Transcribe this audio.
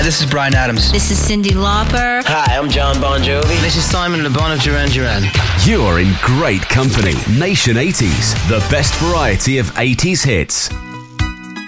this is Bryan Adams. This is Cyndi Lauper. Hi, I'm John Bon Jovi. This is Simon Le Bon of Duran Duran. You're in great company. Nation 80s, the best variety of 80s hits.